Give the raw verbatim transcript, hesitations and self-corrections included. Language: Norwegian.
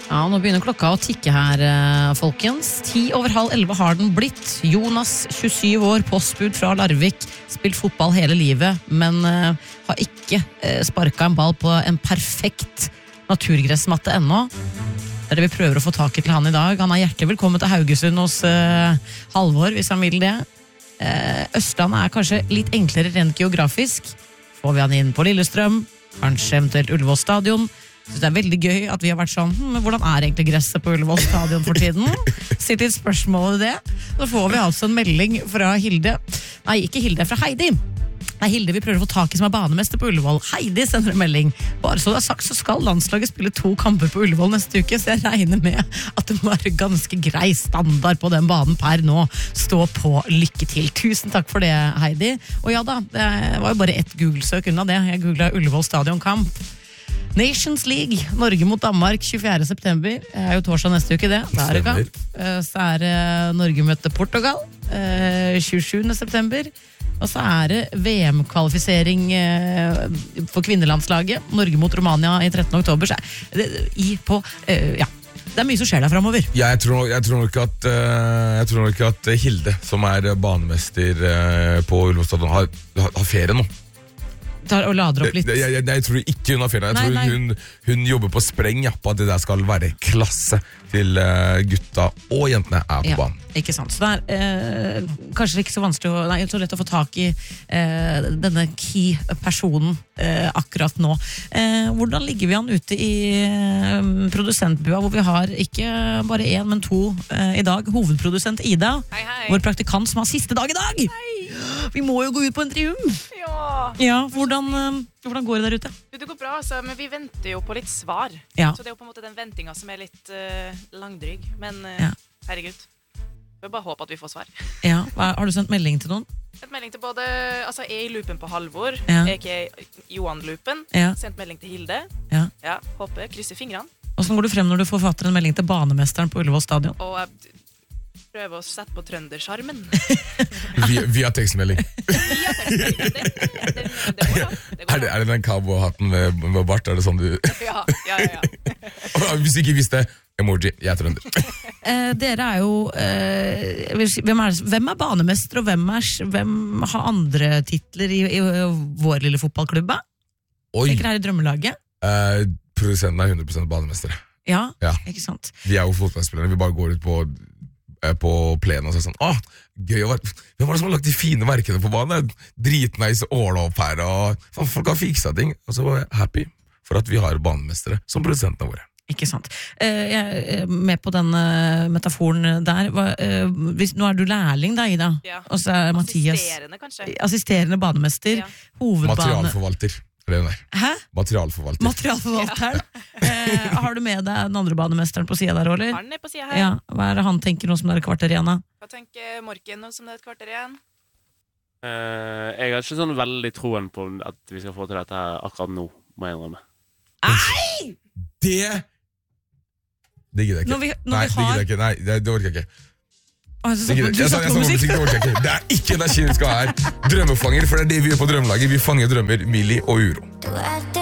Ja, nå begynner klokka å tikke her, folkens. Ti over halv elleve har den blitt. Jonas, tjuesyv år, postbud fra Larvik, spilt fotball hele livet, men uh, har ikke uh, sparket en ball på en perfekt naturgressmatte ennå. Det er det vi prøver å få tak i til han i dag. Han er hjertelig velkommen til Haugesund hos uh, Halvor, hvis han vil det. Uh, Østlandet er kanskje litt enklere rent geografisk. Får vi han inn på Lillestrøm, kanskje eventuelt Ullevål stadion. Så det er veldig gøy at vi har vært sånn hm, hvordan er egentlig gresset på Ullevål stadion for tiden? Sitt litt spørsmål i det. Så får vi altså en melding fra Hilde. Nei, ikke Hilde, fra Heidi. Nei, Hilde vi prøver å få tak i som er banemester på Ullevål. Heidi sender en melding. Bare så det er sagt, så skal landslaget spille to kamper på Ullevål neste uke, så jeg regner med at det må være ganske grei standard på den banen per nå. Stå på, lykke til. Tusen takk for det, Heidi. Og ja da, det var jo bare ett Google-søk unna det. Jeg googlet Ullevål stadionkamp. Nations League, Norge mot Danmark tjuefjerde september, er jo torsdag neste uke det, det er det. Så er det Norge møter Portugal tjuesjuende september, og så er det V M-kvalifisering for kvinnelandslaget, Norge mot Romania i trettende oktober, så er det i på, ja, det er mye som skjer der fremover. Ja, jeg tror, jeg tror nok at jeg tror nok at Hilde, som er banemester på Ullevål stadion, har, har ferie nå. Tar og lader opp litt. Jeg, jeg, jeg tror ikke hun har ferie. Jeg nei, tror nei. hun, hun jobber på spreng, ja, på at det der skal være klasse til uh, gutta og jentene er på ja, banen. Ikke sant. Så det er eh, kanskje ikke så vanskelig å, nei, så lett å få tak i eh, denne key-personen eh, akkurat nå. Eh, hvordan ligger vi an ute i eh, produsentbua, hvor vi har ikke bare en, men to eh, i dag. Hovedprodusent Ida, hei, hei. Vår praktikant som har siste dag i dag. Hei. Vi må jo gå ut på en triumf. Ja. Ja, hvordan, eh, hvordan går det der ute? Det går bra, altså, men vi venter jo på litt svar. Ja. Så det er jo på en måte den ventinga som er litt uh, langdryg. Men uh, Ja. herregud, vi bare håper at vi får svar. Ja, hva, har du sendt melding til noen? Et melding til både, altså jeg i loopen på Halvor, Ja. ikke Johan-loopen. Ja. Sendt melding til Hilde. Ja. Ja, håper, krysser fingrene. Hvordan går du frem når du forfatter en melding til banemesteren på Ullevål stadion? Og jeg prøver å sette på trøndersjarmen. Via, via tekstmelding. Via tekstmelding. Det, det, det, det går da. Det går Er det, er det den cowboyhatten med, med bart? Er det sånn du... Ja, ja, ja. ja. Hvis du ikke visste, emoji, jeg er trønder. Eh, dere er jo eh, jeg vil si, hvem, er, hvem er banemester, og hvem, er, hvem har andre titler i, i, i vår lille fotballklubba? Oi, Tenker her i drømmelaget. eh, produsenten er hundre prosent banemestere. Ja, Ja. ikke sant? Vi er jo fotballspillere, vi bare går ut på på plenen og så er det sånn, åh, gøy å være, hvem var det som har lagt de fine verkene på banen? Dritnice åla opp her, og faen, folk har fikset ting, og så var jeg happy for at vi har banemestere som produsentene våre. Ikke sant. Eh, jeg er med på den eh, metaforen der. Hva, eh, hvis, nå er du lærling da, Ida. Ja. Og så er Mathias Assisterende, kanskje. assisterende banemester. Ja. Hovedbane... Materialforvalter, er det hun er. Hæ? Materialforvalter. Materialforvalteren. eh, har du med deg den andre banemesteren på siden der, eller? Han er på siden her. Ja, hva er det han tenker nå som det er kvarter igjen da? Hva tenker Morken nå som det er et kvarter igjen? Uh, jeg har ikke sånn veldig troen på at vi skal få til dette her akkurat nå, må jeg innrømme. Nei! Det Det gidder jeg ikke. Når vi, når Nei, vi det har... gidder jeg ikke. Nei, det, det orker jeg ikke. Å, så Det, gidder, du jeg, jeg, snakker jeg, om jeg, musikk? det orker jeg ikke. Det er ikke energien vi skal ha her. Drømmefanger, for det er det vi gjør på Drømmelaget. Vi fanger drømmer, Millie og uro. Du er det